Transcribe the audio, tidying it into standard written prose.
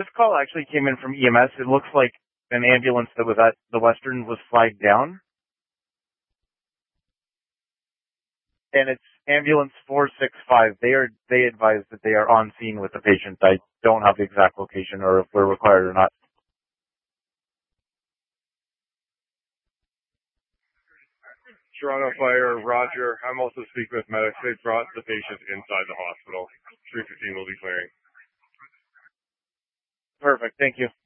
This call actually came in from EMS. It looks like an ambulance that was at the Western was flagged down. And it's ambulance 465. They advise that they are on scene with the patient. I don't have the exact location or if we're required or not. Toronto Fire, Roger. I'm also speaking with medics. They brought the patient inside the hospital. 315 will be clearing. Perfect. Thank you.